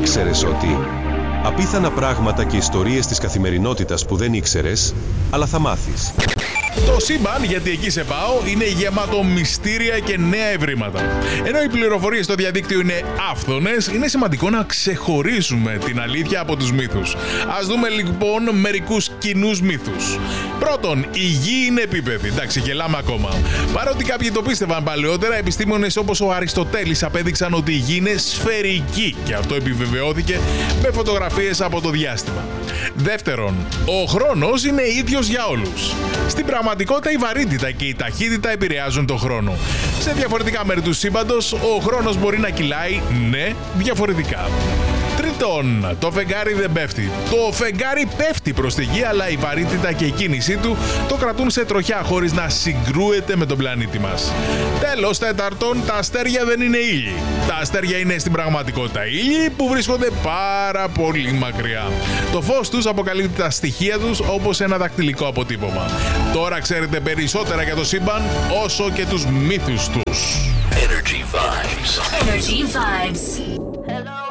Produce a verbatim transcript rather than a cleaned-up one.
Ήξερες ότι απίθανα πράγματα και ιστορίες της καθημερινότητας που δεν ήξερες, αλλά θα μάθεις. Το σύμπαν, γιατί εκεί σε πάω, είναι γεμάτο μυστήρια και νέα ευρήματα. Ενώ οι πληροφορίες στο διαδίκτυο είναι άφθονες, είναι σημαντικό να ξεχωρίσουμε την αλήθεια από τους μύθους. Ας δούμε λοιπόν μερικούς κοινούς μύθους. Πρώτον, η γη είναι επίπεδη. Εντάξει, γελάμε ακόμα. Παρότι κάποιοι το πίστευαν παλαιότερα, επιστήμονες όπως ο Αριστοτέλης απέδειξαν ότι η γη είναι σφαιρική και αυτό επιβεβαιώθηκε με φωτογραφίες από το διάστημα. Δεύτερον, ο χρόνος είναι ίδιος για όλους. Στην πραγματικότητα η βαρύτητα και η ταχύτητα επηρεάζουν τον χρόνο. Σε διαφορετικά μέρη του σύμπαντος, ο χρόνος μπορεί να κυλάει, ναι, διαφορετικά. Τρίτον, το φεγγάρι δεν πέφτει. Το φεγγάρι πέφτει προς τη γη, αλλά η βαρύτητα και η κίνησή του το κρατούν σε τροχιά χωρίς να συγκρούεται με τον πλανήτη μας. Τέλος, τέταρτον, τα αστέρια δεν είναι ήλιοι. Τα αστέρια είναι στην πραγματικότητα ήλιοι που βρίσκονται πάρα πολύ μακριά. Το φως τους αποκαλύπτει τα στοιχεία τους όπως ένα δακτυλικό αποτύπωμα. Τώρα ξέρετε περισσότερα για το σύμπαν όσο και τους μύθους τους. Energy Vibes. Energy Vibes. Hello.